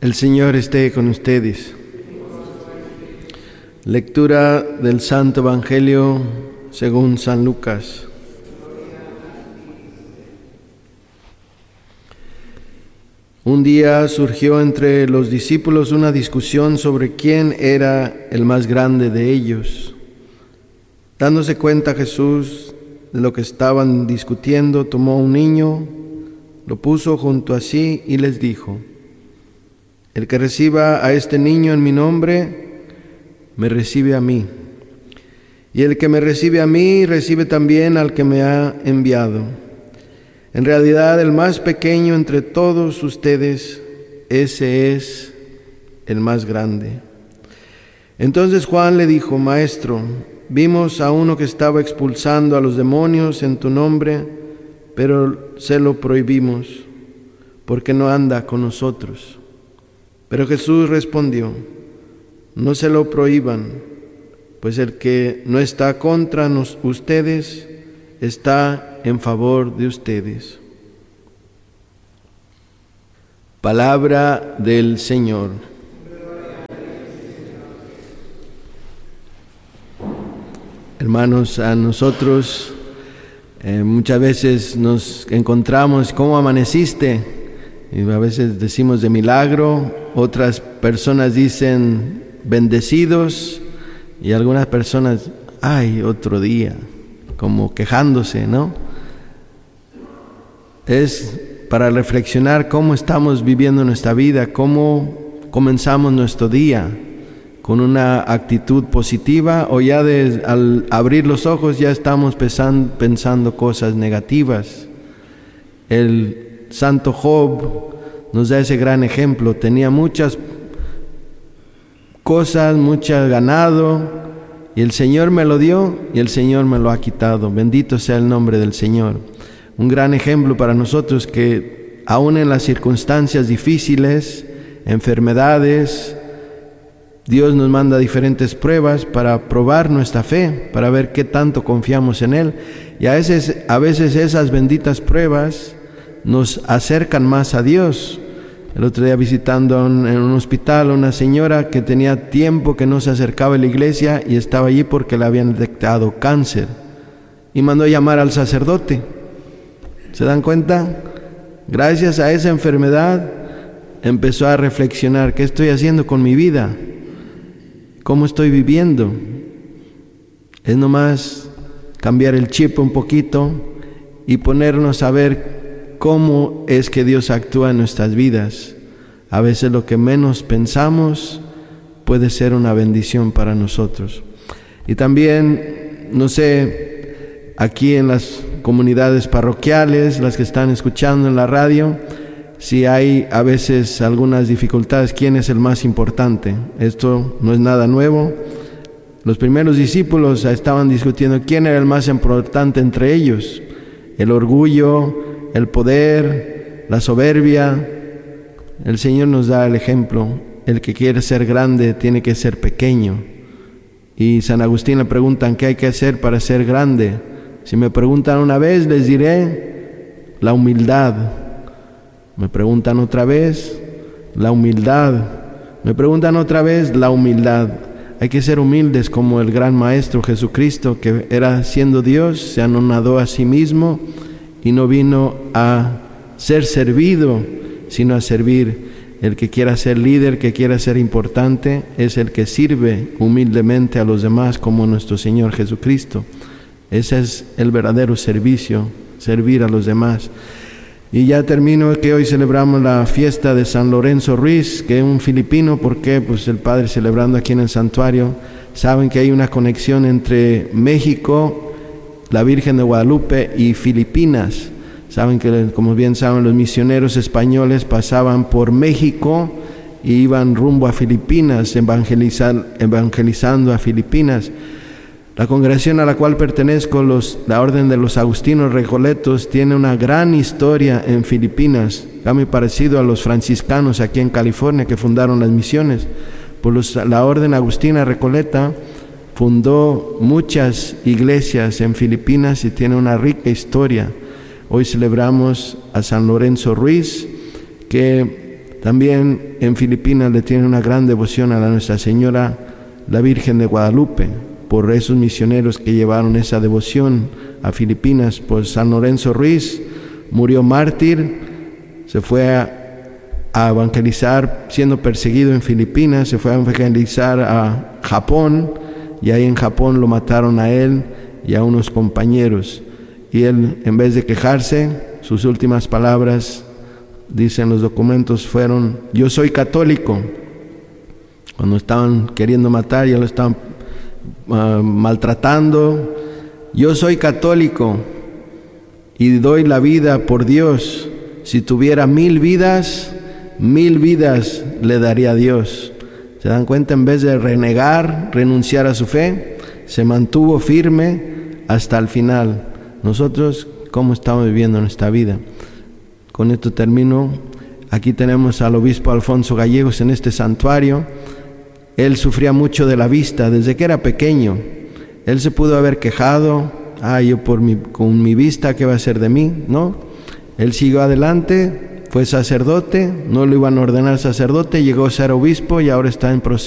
El Señor esté con ustedes. Lectura del Santo Evangelio según San Lucas. Un día surgió entre los discípulos una discusión sobre quién era el más grande de ellos. Dándose cuenta Jesús de lo que estaban discutiendo, tomó un niño, lo puso junto a sí y les dijo: El que reciba a este niño en mi nombre, me recibe a mí. Y el que me recibe a mí, recibe también al que me ha enviado. En realidad, el más pequeño entre todos ustedes, ese es el más grande. Entonces Juan le dijo: Maestro, vimos a uno que estaba expulsando a los demonios en tu nombre, pero se lo prohibimos, porque no anda con nosotros. Pero Jesús respondió: No se lo prohíban, pues el que no está contra ustedes está en favor de ustedes. Palabra del Señor. Hermanos, a nosotros muchas veces nos encontramos: ¿cómo amaneciste? Y a veces decimos de milagro, otras personas dicen bendecidos, y algunas personas, ¡ay, otro día!, como quejándose, ¿no? Es para reflexionar cómo estamos viviendo nuestra vida, cómo comenzamos nuestro día, con una actitud positiva, o ya al abrir los ojos ya estamos pensando cosas negativas. El Santo Job nos da ese gran ejemplo. Tenía muchas cosas, mucho ganado, y el Señor me lo dio y el Señor me lo ha quitado. Bendito sea el nombre del Señor. Un gran ejemplo para nosotros, que aún en las circunstancias difíciles, enfermedades, Dios nos manda diferentes pruebas para probar nuestra fe, para ver qué tanto confiamos en Él. Y a veces esas benditas pruebas nos acercan más a Dios. El otro día, visitando en un hospital, una señora que tenía tiempo que no se acercaba a la iglesia y estaba allí porque le habían detectado cáncer, y mandó llamar al sacerdote. ¿Se dan cuenta? Gracias a esa enfermedad empezó a reflexionar: ¿qué estoy haciendo con mi vida? ¿Cómo estoy viviendo? Es nomás cambiar el chip un poquito y ponernos a ver cómo es que Dios actúa en nuestras vidas. A veces lo que menos pensamos puede ser una bendición para nosotros. Y también, no sé, aquí en las comunidades parroquiales, las que están escuchando en la radio, si hay a veces algunas dificultades, ¿quién es el más importante? Esto no es nada nuevo. Los primeros discípulos estaban discutiendo quién era el más importante entre ellos: el orgullo, el poder, la soberbia. El Señor nos da el ejemplo: el que quiere ser grande tiene que ser pequeño. Y San Agustín le preguntan: ¿qué hay que hacer para ser grande? Si me preguntan una vez, les diré: la humildad. Me preguntan otra vez: la humildad. Me preguntan otra vez: la humildad. Hay que ser humildes como el gran Maestro Jesucristo, que era siendo Dios, se anonadó a sí mismo y no vino a ser servido, sino a servir. El que quiera ser líder, que quiera ser importante, es el que sirve humildemente a los demás, como nuestro Señor Jesucristo. Ese es el verdadero servicio, servir a los demás. Y ya termino, que hoy celebramos la fiesta de San Lorenzo Ruiz, que es un filipino. porque Pues el Padre celebrando aquí en el santuario. Saben que hay una conexión entre México, la Virgen de Guadalupe, y Filipinas. Saben que, como bien saben, los misioneros españoles pasaban por México y iban rumbo a Filipinas, evangelizando a Filipinas. La congregación a la cual pertenezco, la Orden de los Agustinos Recoletos, tiene una gran historia en Filipinas, muy parecido a los franciscanos aquí en California, que fundaron las misiones. Pues la Orden Agustina Recoleta fundó muchas iglesias en Filipinas y tiene una rica historia. Hoy celebramos a San Lorenzo Ruiz, que También en Filipinas le tienen una gran devoción a la Nuestra Señora, la Virgen de Guadalupe, por esos misioneros que llevaron esa devoción a Filipinas. Pues San Lorenzo Ruiz murió mártir, se fue a evangelizar, siendo perseguido en Filipinas, se fue a evangelizar a Japón, y ahí en Japón lo mataron a él y a unos compañeros. Y él, en vez de quejarse, sus últimas palabras, dicen los documentos, fueron: yo soy católico. Cuando estaban queriendo matar, ya lo estaban maltratando. Yo soy católico y doy la vida por Dios. Si tuviera 1000 vidas, 1000 vidas le daría a Dios. ¿Se dan cuenta? En vez de renegar, renunciar a su fe, se mantuvo firme hasta el final. Nosotros, ¿cómo estamos viviendo nuestra vida? Con esto termino. Aquí tenemos al obispo Alfonso Gallegos en este santuario. Él sufría mucho de la vista desde que era pequeño. Él se pudo haber quejado: yo con mi vista, ¿qué va a ser de mí? No. Él siguió adelante, fue sacerdote, no lo iban a ordenar sacerdote, llegó a ser obispo y ahora está en proceso